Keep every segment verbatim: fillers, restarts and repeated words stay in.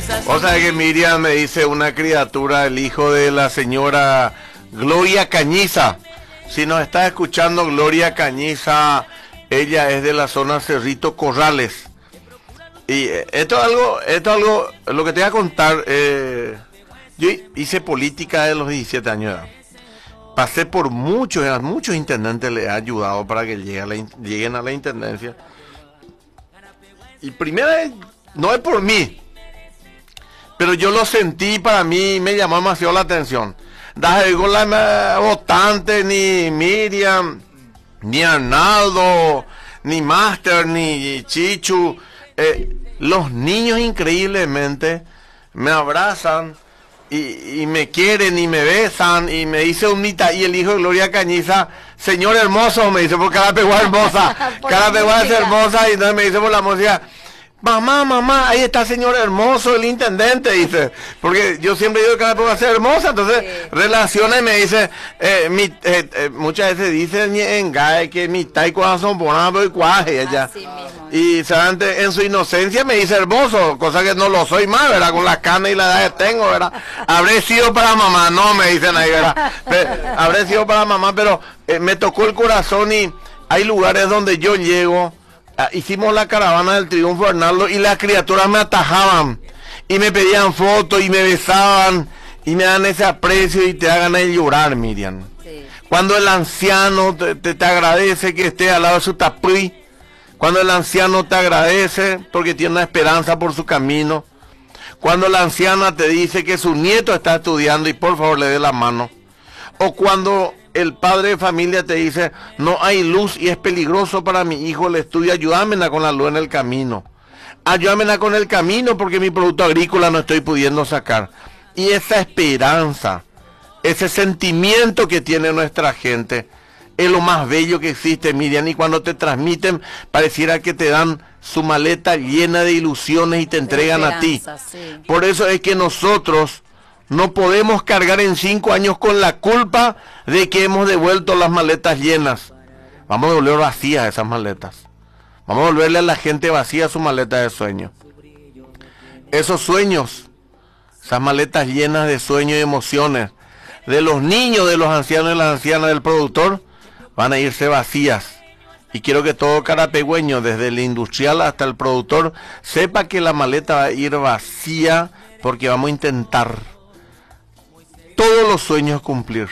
O sea que Miriam me dice una criatura, el hijo de la señora Gloria Cañiza. Si nos está escuchando Gloria Cañiza, ella es de la zona Cerrito Corrales. Y esto es algo, esto es algo, lo que te voy a contar, eh, yo hice política de los diecisiete años de edad. Pasé por muchos, a muchos intendentes le he ayudado para que lleguen a la, lleguen a la intendencia. Y primero, no es por mí, pero yo lo sentí, para mí me llamó demasiado la atención. Desde con la votante, ni Miriam, ni Arnaldo, ni Master, ni Chichu, eh, los niños increíblemente me abrazan y, y me quieren y me besan y me dice un mita, y el hijo de Gloria Cañiza, señor hermoso, me dice, porque Carapeguá es hermosa, Carapeguá es hermosa, y entonces me dice por la música, mamá, mamá, ahí está el señor hermoso, el intendente, dice, porque yo siempre digo que la puedo ser hermosa, entonces sí. Relaciona y me dice, eh, mi, eh, eh, muchas veces dicen en Gae que mi tai son por y cuaje ella. Y ¿sabes? En su inocencia me dice hermoso, cosa que no lo soy más, ¿verdad? Con la cana y la edad que tengo, ¿verdad? Habré sido para mamá, no me dicen ahí, ¿verdad? Habré sido para mamá, pero eh, me tocó el corazón y hay lugares donde yo llego. Ah, hicimos la caravana del Triunfo, Arnaldo, y las criaturas me atajaban y me pedían fotos y me besaban y me dan ese aprecio y te hagan ahí llorar, Miriam. Sí. Cuando el anciano te, te, te agradece que esté al lado de su tapui, cuando el anciano te agradece porque tiene una esperanza por su camino, cuando la anciana te dice que su nieto está estudiando y por favor le dé la mano, o cuando el padre de familia te dice, no hay luz y es peligroso para mi hijo el estudio, ayúdame con la luz en el camino. Ayúdame con el camino porque mi producto agrícola no estoy pudiendo sacar. Y esa esperanza, ese sentimiento que tiene nuestra gente, es lo más bello que existe, Miriam. Y cuando te transmiten, pareciera que te dan su maleta llena de ilusiones y te entregan a ti. Sí. Por eso es que nosotros no podemos cargar en cinco años con la culpa de que hemos devuelto las maletas llenas. Vamos a devolver vacías esas maletas. Vamos a devolverle a la gente vacía su maleta de sueños. Esos sueños, esas maletas llenas de sueños y emociones, de los niños, de los ancianos y las ancianas del productor, van a irse vacías. Y quiero que todo carapegüeño, desde el industrial hasta el productor, sepa que la maleta va a ir vacía porque vamos a intentar todos los sueños cumplir.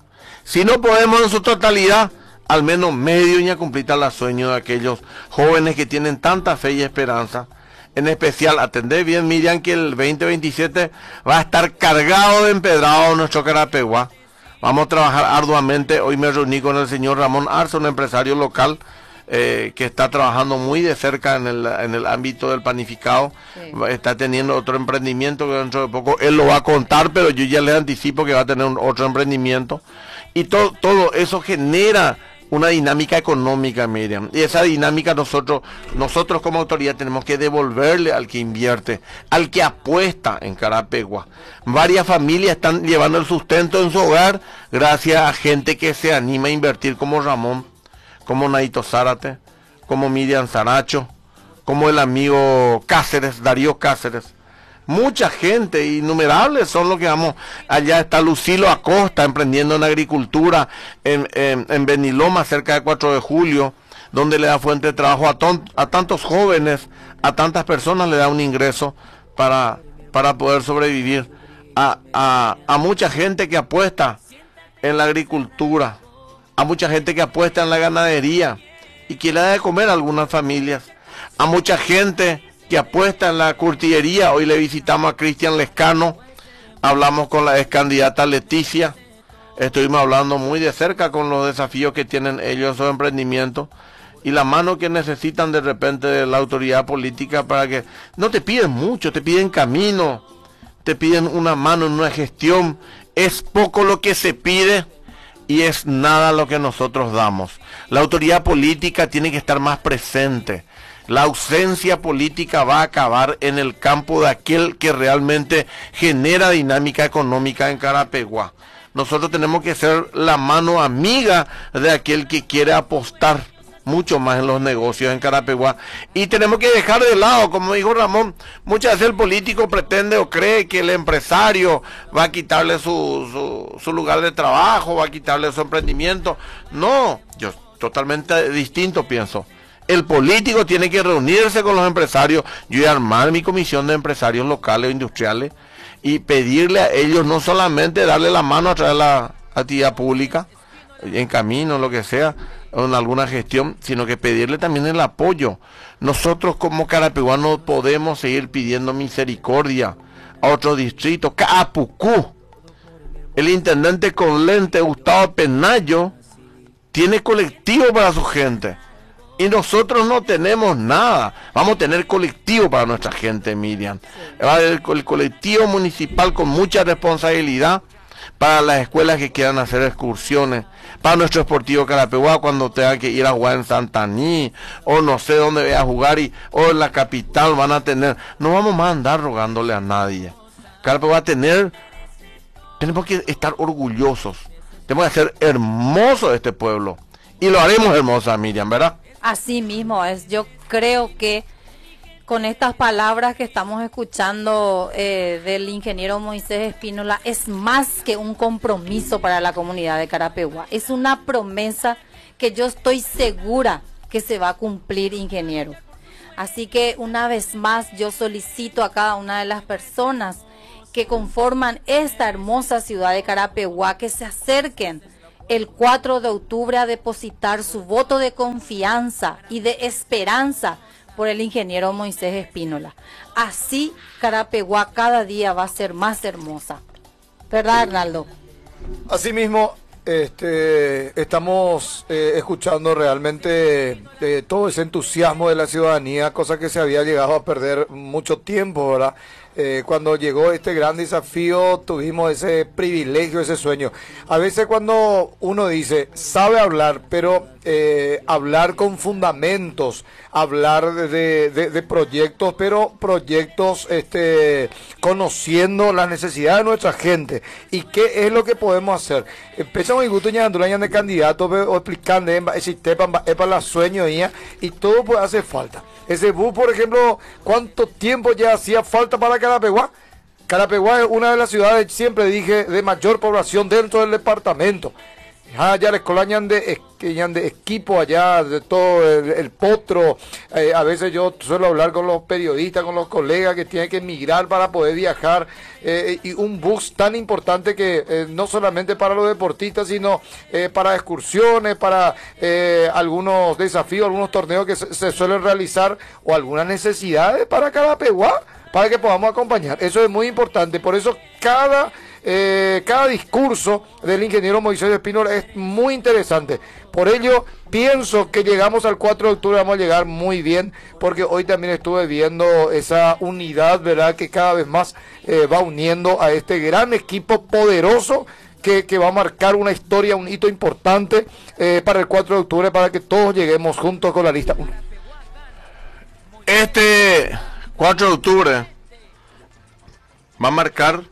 Si no podemos en su totalidad, al menos medio y a cumplir los sueños de aquellos jóvenes que tienen tanta fe y esperanza. En especial, atendé bien, Miriam, que el veinte veintisiete va a estar cargado de empedrado nuestro Carapeguá. Vamos a trabajar arduamente. Hoy me reuní con el señor Ramón Arce, un empresario local eh, que está trabajando muy de cerca en el, en el ámbito del panificado. Sí. Está teniendo otro emprendimiento que dentro de poco él lo va a contar, pero yo ya le anticipo que va a tener un, otro emprendimiento. Y todo, todo eso genera una dinámica económica, Miriam. Y esa dinámica nosotros, nosotros como autoridad tenemos que devolverle al que invierte, al que apuesta en Carapeguá. Varias familias están llevando el sustento en su hogar gracias a gente que se anima a invertir, como Ramón, como Naito Zárate, como Miriam Saracho, como el amigo Cáceres, Darío Cáceres. Mucha gente, innumerables son los que vamos. Allá está Lucilo Acosta emprendiendo en agricultura en, en, en Beniloma, cerca de cuatro de julio, donde le da fuente de trabajo a, ton, a tantos jóvenes, a tantas personas le da un ingreso para, para poder sobrevivir. A, a, a mucha gente que apuesta en la agricultura, a mucha gente que apuesta en la ganadería y que le da de comer a algunas familias, a mucha gente que apuesta en la curtillería. Hoy le visitamos a Cristian Lescano, hablamos con la ex candidata Leticia, estuvimos hablando muy de cerca con los desafíos que tienen ellos en su emprendimiento y la mano que necesitan de repente de la autoridad política para que no te piden mucho, te piden camino, te piden una mano en una gestión. Es poco lo que se pide y es nada lo que nosotros damos. La autoridad política tiene que estar más presente. La ausencia política va a acabar en el campo de aquel que realmente genera dinámica económica en Carapeguá. Nosotros tenemos que ser la mano amiga de aquel que quiere apostar mucho más en los negocios en Carapeguá. Y tenemos que dejar de lado, como dijo Ramón, muchas veces el político pretende o cree que el empresario va a quitarle su, su, su lugar de trabajo, va a quitarle su emprendimiento. No, yo totalmente distinto pienso. El político tiene que reunirse con los empresarios, yo voy a armar mi comisión de empresarios locales o industriales y pedirle a ellos no solamente darle la mano a través de la actividad pública, en camino, lo que sea, en alguna gestión, sino que pedirle también el apoyo. Nosotros como carapeguanos podemos seguir pidiendo misericordia a otros distritos. Caapucú, el intendente con lente Gustavo Penayo tiene colectivo para su gente y nosotros no tenemos nada. Vamos a tener colectivo para nuestra gente, Miriam. El, el colectivo municipal con mucha responsabilidad para las escuelas que quieran hacer excursiones, para nuestro Esportivo Carapeguá cuando tenga que ir a jugar en Santaní, o no sé dónde vaya a jugar, y, o en la capital van a tener. No vamos más a andar rogándole a nadie. Carapeguá va a tener, tenemos que estar orgullosos, tenemos que hacer hermoso este pueblo, y lo haremos hermosa, Miriam, ¿verdad? Así mismo es, yo creo que con estas palabras que estamos escuchando eh, del ingeniero Moisés Espínola, es más que un compromiso para la comunidad de Carapeguá. Es una promesa que yo estoy segura que se va a cumplir, ingeniero. Así que una vez más yo solicito a cada una de las personas que conforman esta hermosa ciudad de Carapeguá que se acerquen el cuatro de octubre a depositar su voto de confianza y de esperanza por el ingeniero Moisés Espínola. Así Carapeguá cada día va a ser más hermosa. ¿Verdad, Arnaldo? Asimismo, este, estamos eh, escuchando realmente eh, todo ese entusiasmo de la ciudadanía, cosa que se había llegado a perder mucho tiempo, ¿verdad? Eh, cuando llegó este gran desafío tuvimos ese privilegio, ese sueño. A veces cuando uno dice, sabe hablar, pero eh, hablar con fundamentos, hablar de, de, de proyectos, pero proyectos este, conociendo las necesidades de nuestra gente y qué es lo que podemos hacer. Empezamos y gusto ya de candidatos o explicando ese tema es para la sueño y todo pues hace falta. Ese bus, por ejemplo, ¿cuánto tiempo ya hacía falta para Carapeguá? Carapeguá es una de las ciudades, siempre dije, de mayor población dentro del departamento. Allá les colañan de, de equipo allá, de todo el, el potro. Eh, a veces yo suelo hablar con los periodistas, con los colegas que tienen que emigrar para poder viajar. Eh, y un bus tan importante que eh, no solamente para los deportistas, sino eh, para excursiones, para eh, algunos desafíos, algunos torneos que se, se suelen realizar o algunas necesidades para Carapeguá, para que podamos acompañar. Eso es muy importante. Por eso cada... Eh, cada discurso del ingeniero Moisés Espínola es muy interesante. Por ello pienso que llegamos al cuatro de octubre, vamos a llegar muy bien, porque hoy también estuve viendo esa unidad, ¿verdad?, que cada vez más eh, va uniendo a este gran equipo poderoso que, que va a marcar una historia, un hito importante eh, para el cuatro de octubre, para que todos lleguemos juntos con la lista. Este cuatro de octubre va a marcar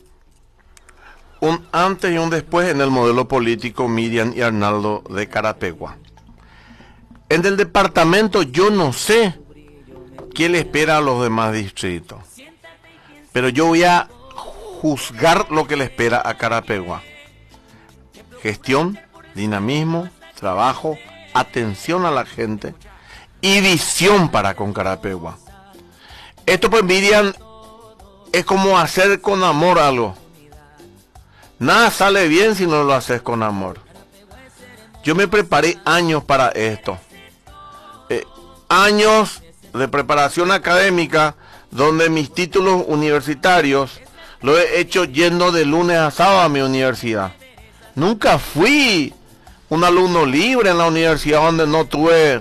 un antes y un después en el modelo político, Miriam y Arnaldo, de Carapeguá. En el departamento yo no sé qué le espera a los demás distritos, pero yo voy a juzgar lo que le espera a Carapeguá. Gestión, dinamismo, trabajo, atención a la gente y visión para con Carapeguá. Esto, pues, Miriam, es como hacer con amor algo. Nada sale bien si no lo haces con amor. Yo me preparé años para esto. Eh, años de preparación académica, donde mis títulos universitarios lo he hecho yendo de lunes a sábado a mi universidad. Nunca fui un alumno libre en la universidad donde no tuve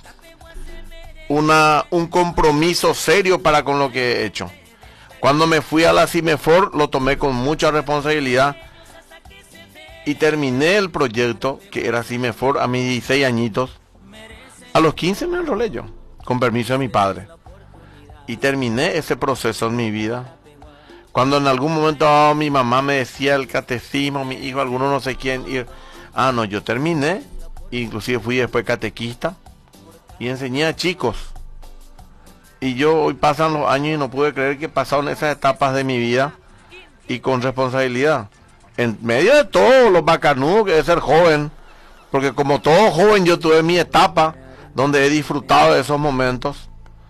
una, un compromiso serio para con lo que he hecho. Cuando me fui a la CIMEFOR lo tomé con mucha responsabilidad y terminé el proyecto que era CIMEFOR a mis dieciséis añitos. A los quince me enrolé yo, con permiso de mi padre. Y terminé ese proceso en mi vida. Cuando en algún momento oh, mi mamá me decía el catecismo, mi hijo, alguno no sé quién, y, ah no, yo terminé, inclusive fui después catequista. y enseñé a chicos. Y yo hoy pasan los años y no pude creer que pasaron esas etapas de mi vida y con responsabilidad. En medio de todo lo bacanudo que es ser joven, porque como todo joven yo tuve mi etapa donde he disfrutado de esos momentos.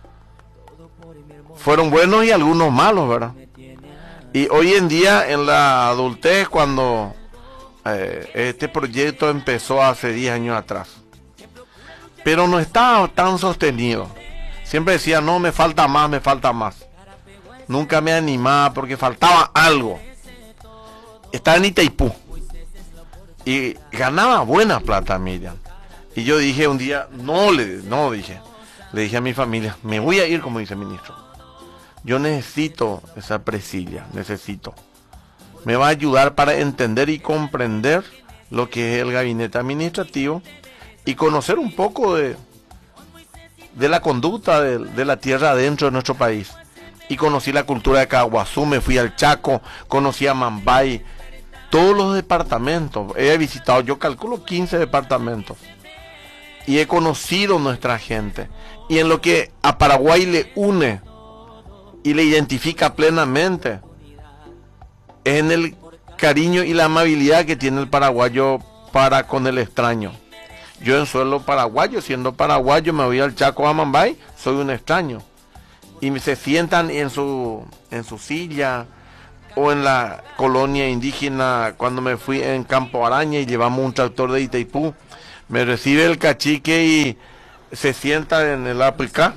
Fueron buenos y algunos malos, ¿verdad? Y hoy en día en la adultez, cuando eh, este proyecto empezó hace diez años atrás, pero no estaba tan sostenido. Siempre decía, no, me falta más, me falta más. Nunca me animaba porque faltaba algo. Estaba en Itaipú y ganaba buena plata, Miriam. Y yo dije un día, no, le, no dije, le dije a mi familia, me voy a ir como viceministro. Yo necesito esa presilla, necesito. Me va a ayudar para entender y comprender lo que es el gabinete administrativo y conocer un poco de, de la conducta de, de la tierra adentro de nuestro país. Y conocí la cultura de Caguazú, me fui al Chaco, conocí a Mambay, todos los departamentos. He visitado, yo calculo quince departamentos. Y he conocido nuestra gente. Y en lo que a Paraguay le une y le identifica plenamente es en el cariño y la amabilidad que tiene el paraguayo para con el extraño. Yo en suelo paraguayo, siendo paraguayo, me voy al Chaco, a Mambay, soy un extraño. Y se sientan en su, en su silla, o en la colonia indígena, cuando me fui en Campo Araña y llevamos un tractor de Itaipú, me recibe el cacique y se sienta en el aplica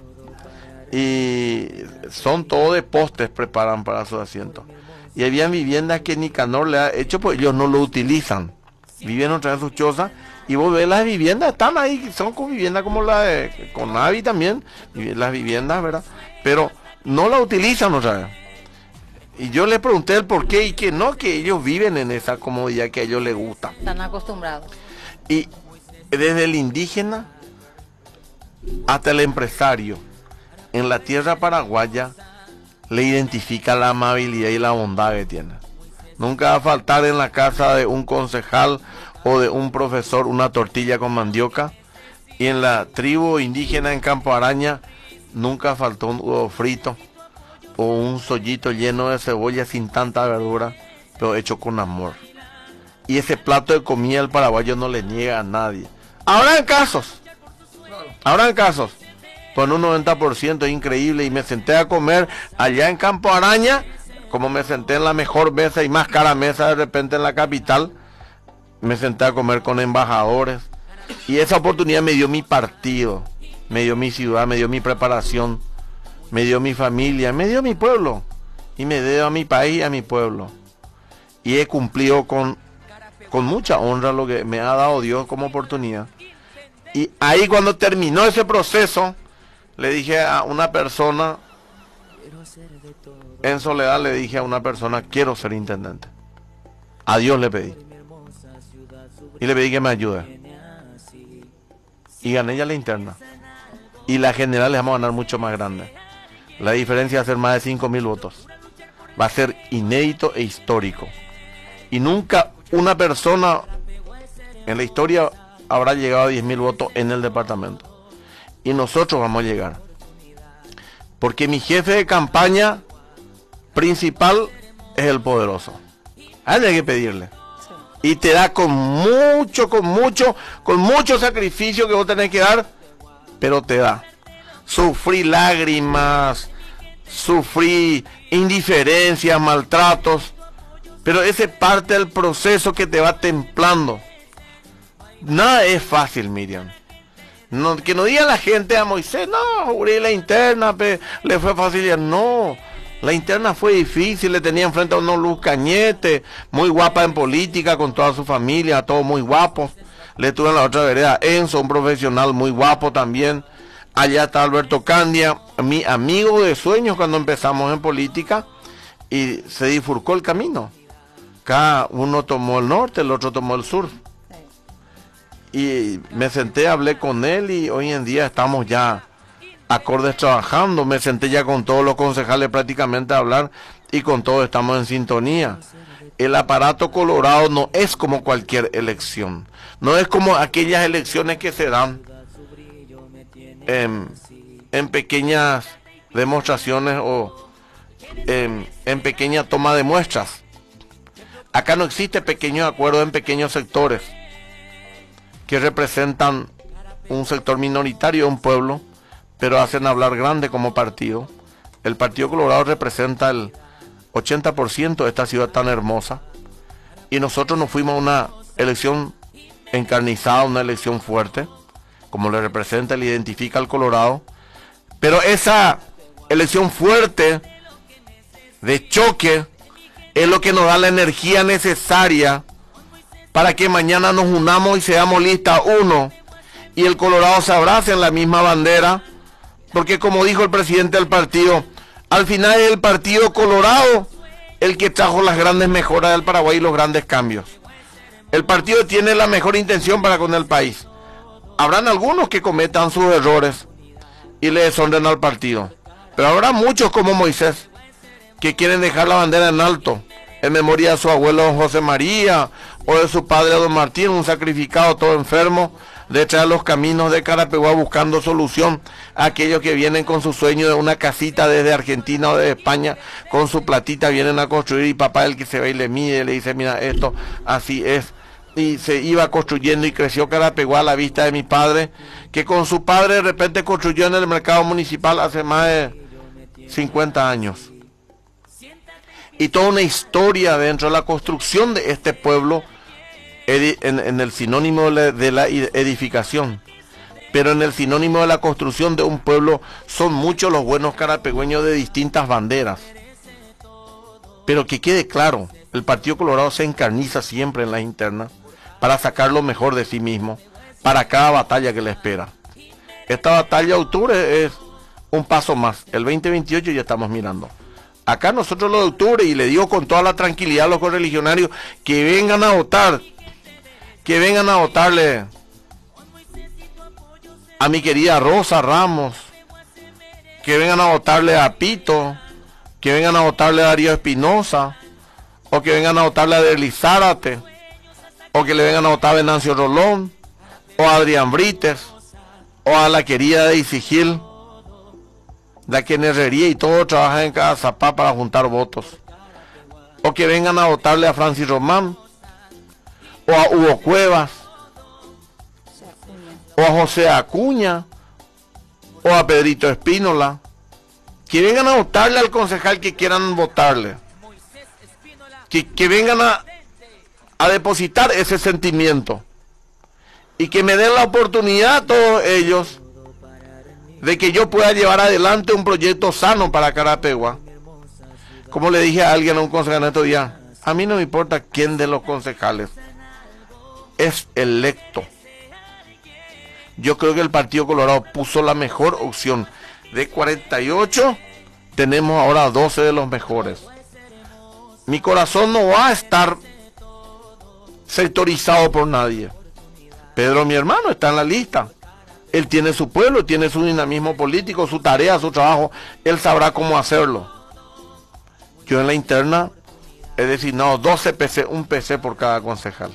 y son todos de postes, preparan para sus asientos. Y habían viviendas que Nicanor le ha hecho, pues ellos no lo utilizan. Viven otra vez sus chozas y vos ves las viviendas, están ahí, son con viviendas como la de Conavi también, las viviendas, ¿verdad? Pero no la utilizan otra vez. Y yo le pregunté el por qué y que no, que ellos viven en esa comodidad que a ellos les gusta. Están acostumbrados. Y desde el indígena hasta el empresario, en la tierra paraguaya, le identifica la amabilidad y la bondad que tiene. Nunca va a faltar en la casa de un concejal o de un profesor una tortilla con mandioca. Y en la tribu indígena en Campo Araña, nunca faltó un huevo frito o un sollito lleno de cebolla sin tanta verdura, pero hecho con amor. Y ese plato de comida el paraguayo no le niega a nadie. Habrán casos, habrán casos, pero en un noventa por ciento es increíble. Y me senté a comer allá en Campo Araña, como me senté en la mejor mesa y más cara mesa de repente en la capital, me senté a comer con embajadores. Y esa oportunidad me dio mi partido, me dio mi ciudad, me dio mi preparación, me dio mi familia, me dio mi pueblo. Y me dio a mi país y a mi pueblo. Y he cumplido con, con mucha honra lo que me ha dado Dios como oportunidad. Y ahí cuando terminó ese proceso, le dije a una persona, en soledad le dije a una persona, quiero ser intendente. A Dios le pedí. Y le pedí que me ayude. Y gané ya la interna. Y la general le vamos a ganar mucho más grande. La diferencia va a ser más de cinco mil votos. Va a ser inédito e histórico. Y nunca una persona en la historia habrá llegado a diez mil votos en el departamento. Y nosotros vamos a llegar. Porque mi jefe de campaña principal es el poderoso. A él hay que pedirle. Y te da con mucho, con mucho, con mucho sacrificio que vos tenés que dar, pero te da. Sufrí lágrimas, sufrí indiferencias, maltratos, pero ese es parte del proceso que te va templando. Nada es fácil, Miriam. No, que no diga la gente a Moisés, no, jugué la interna, pe, le fue fácil. No, la interna fue difícil, le tenía enfrente a unos Luz Cañete, muy guapa en política, con toda su familia, todos muy guapos. Le tuve en la otra vereda Enzo, un profesional muy guapo también. Allá está Alberto Candia, mi amigo de sueños cuando empezamos en política, y se bifurcó el camino. Cada uno tomó el norte, el otro tomó el sur. Y me senté, hablé con él y hoy en día estamos ya acordes trabajando. Me senté ya con todos los concejales prácticamente a hablar y con todos estamos en sintonía. El aparato colorado no es como cualquier elección. No es como aquellas elecciones que se dan en, en pequeñas demostraciones o en, en pequeña toma de muestras. Acá no existe pequeño acuerdo en pequeños sectores que representan un sector minoritario de un pueblo, pero hacen hablar grande como partido. El Partido Colorado representa el ochenta por ciento de esta ciudad tan hermosa, y nosotros nos fuimos a una elección encarnizada, una elección fuerte, como le representa, le identifica al Colorado, pero esa elección fuerte, de choque, es lo que nos da la energía necesaria para que mañana nos unamos y seamos lista uno, y el Colorado se abrace en la misma bandera, porque como dijo el presidente del partido, al final es el Partido Colorado el que trajo las grandes mejoras del Paraguay y los grandes cambios. El partido tiene la mejor intención para con el país. Habrán algunos que cometan sus errores y le deshonren al partido, pero habrá muchos como Moisés que quieren dejar la bandera en alto, en memoria de su abuelo don José María, o de su padre don Martín, un sacrificado todo enfermo, detrás de los caminos de Carapeguá buscando solución a aquellos que vienen con su sueño de una casita desde Argentina o de España, con su platita vienen a construir, y papá el que se ve y le mide, le dice, mira, esto así es. Y se iba construyendo y creció Carapeguá a la vista de mi padre, que con su padre de repente construyó en el mercado municipal hace más de cincuenta años. Y toda una historia dentro de la construcción de este pueblo, en, en el sinónimo de la, de la edificación, pero en el sinónimo de la construcción de un pueblo, son muchos los buenos carapegüeños de distintas banderas. Pero que quede claro, el Partido Colorado se encarniza siempre en las internas para sacar lo mejor de sí mismo para cada batalla que le espera. Esta batalla de octubre es un paso más. El veinte veintiocho ya estamos mirando. Acá nosotros lo de octubre, y le digo con toda la tranquilidad a los correligionarios que vengan a votar, que vengan a votarle a mi querida Rosa Ramos, que vengan a votarle a Pito, que vengan a votarle a Darío Espinosa, o que vengan a votarle a Derlis Zárate, o que le vengan a votar a Venancio Rolón, o a Adrián Brites, o a la querida Daisy Gil, la que en herrería y todo trabaja en cada zapá para juntar votos, o que vengan a votarle a Francis Román, o a Hugo Cuevas, o a José Acuña, o a Pedrito Espínola, que vengan a votarle al concejal que quieran votarle, que, que vengan a, a depositar ese sentimiento, y que me den la oportunidad a todos ellos de que yo pueda llevar adelante un proyecto sano para Carapeguá. Como le dije a alguien, a un concejal estos días, a mí no me importa quién de los concejales es electo. Yo creo que el Partido Colorado puso la mejor opción. De cuarenta y ocho, tenemos ahora doce de los mejores. Mi corazón no va a estar sectorizado por nadie. Pedro, mi hermano, está en la lista. Él tiene su pueblo, tiene su dinamismo político, su tarea, su trabajo. Él sabrá cómo hacerlo. Yo en la interna he designado doce P C, un P C por cada concejal.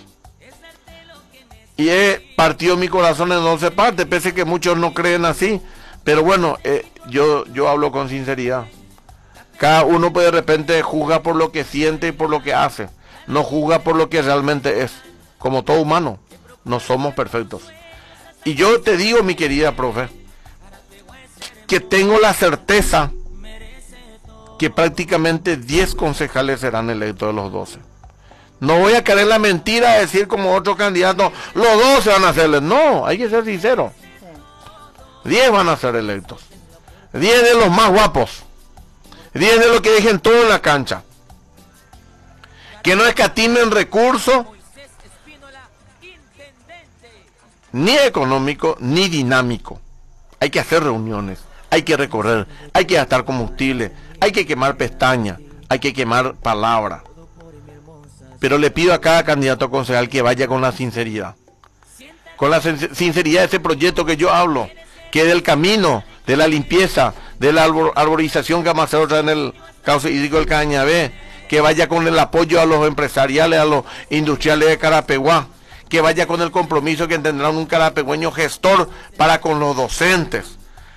Y he partido mi corazón en doce partes, pese que muchos no creen así. Pero bueno, eh, yo, yo hablo con sinceridad. Cada uno puede de repente juzgar por lo que siente y por lo que hace. No juzga por lo que realmente es. Como todo humano, no somos perfectos. Y yo te digo, mi querida profe, que tengo la certeza que prácticamente diez concejales serán electos de los doce. No voy a caer en la mentira de decir como otro candidato, los doce van a ser electos. No, hay que ser sincero. diez van a ser electos. diez de los más guapos. diez de los que dejen todo en la cancha. Que no escatimen recursos, ni económico, ni dinámico. Hay que hacer reuniones, hay que recorrer, hay que gastar combustible, hay que quemar pestañas, hay que quemar palabras. Pero le pido a cada candidato concejal que vaya con la sinceridad. Con la sinceridad de ese proyecto que yo hablo, que es del camino, de la limpieza, de la arbor arborización que vamos a hacer otra en el cauce hídrico del Cañabé, que vaya con el apoyo a los empresariales, a los industriales de Carapeguá, que vaya con el compromiso que tendrán un carapegüeño gestor para con los docentes,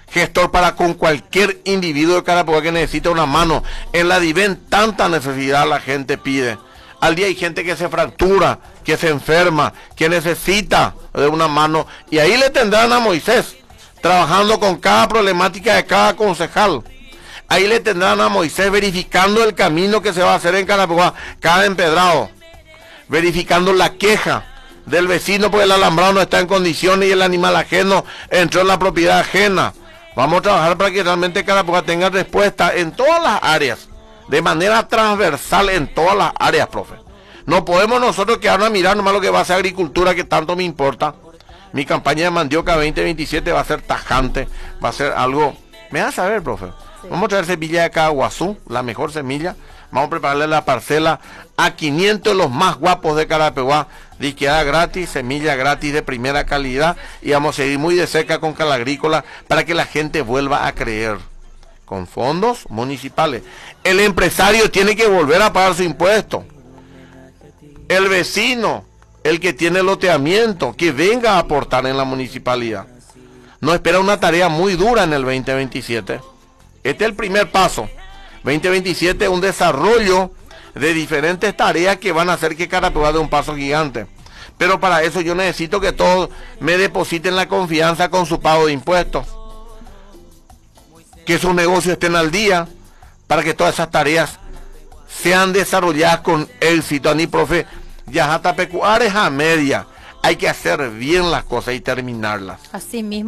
gestor para con cualquier individuo de Carapuá que necesita una mano. En la Diven tanta necesidad la gente pide. Al día hay gente que se fractura, que se enferma, que necesita de una mano. Y ahí le tendrán a Moisés, trabajando con cada problemática de cada concejal. Ahí le tendrán a Moisés verificando el camino que se va a hacer en Carapuá, cada empedrado. Verificando la queja del vecino porque el alambrado no está en condiciones y el animal ajeno entró en la propiedad ajena. Vamos a trabajar para que realmente Carapuá tenga respuesta en todas las áreas, de manera transversal en todas las áreas, profe. No podemos nosotros quedarnos a mirar nomás lo que va a hacer agricultura, que tanto me importa. Mi campaña de mandioca veinte veintisiete va a ser tajante, va a ser algo... Me vas a saber, profe. Sí. Vamos a traer semilla de Caguazú, la mejor semilla. Vamos a prepararle la parcela a quinientos de los más guapos de Carapeguá, disqueada gratis, semilla gratis de primera calidad, y vamos a seguir muy de cerca con Calagrícola para que la gente vuelva a creer. Con fondos municipales. El empresario tiene que volver a pagar su impuesto. El vecino, el que tiene loteamiento, que venga a aportar en la municipalidad. Nos espera una tarea muy dura en el veinte veintisiete. Este es el primer paso. veinte veintisiete, un desarrollo de diferentes tareas que van a hacer que Carapuá dé un paso gigante. Pero para eso yo necesito que todos me depositen la confianza con su pago de impuestos. Que sus negocios estén al día, para que todas esas tareas sean desarrolladas con éxito. Ani, profe, ya hasta pecuares a media. Hay que hacer bien las cosas y terminarlas. Así mismo.